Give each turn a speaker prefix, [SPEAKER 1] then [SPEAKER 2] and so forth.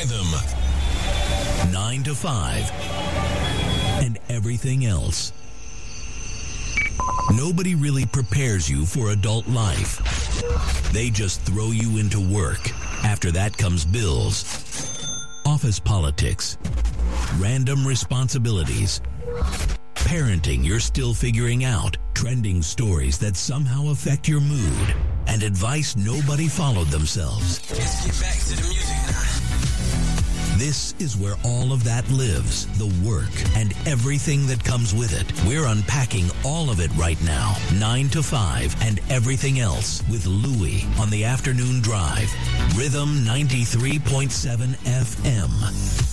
[SPEAKER 1] Rhythm. 9 to 5. And everything else. Nobody really prepares you for adult life. They just throw you into work. After that comes bills, office politics, random responsibilities, parenting you're still figuring out, trending stories that somehow affect your mood, and advice nobody followed themselves.
[SPEAKER 2] Let's get back to the music now.
[SPEAKER 1] This is where all of that lives, the work, and everything that comes with it. We're unpacking all of it right now. 9 to 5 and everything else with Louie on the afternoon drive. Rhythm 93.7 FM.